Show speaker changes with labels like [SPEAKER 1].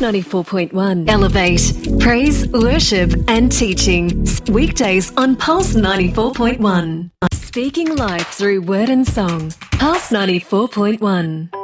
[SPEAKER 1] Pulse 94.1. Elevate, praise, worship and teaching. Weekdays on Pulse 94.1. Speaking life through word and song. Pulse 94.1.